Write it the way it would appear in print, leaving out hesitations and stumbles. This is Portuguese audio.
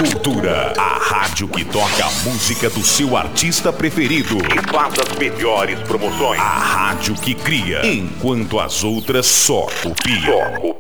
Cultura, a rádio que toca a música do seu artista preferido e faz as melhores promoções. A rádio que cria, enquanto as outras só copiam.